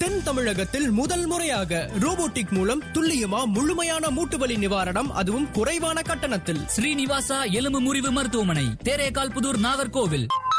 தென் தமிழகத்தில் முதல் முறையாக ரோபோட்டிக் மூலம் துல்லியமா முழுமையான மூட்டுவலி நிவாரணம், அதுவும் குறைவான கட்டணத்தில். ஸ்ரீனிவாசா எலும்பு முறிவு மருத்துவமனை, தேரேகால் புதூர், நாகர்கோவில்.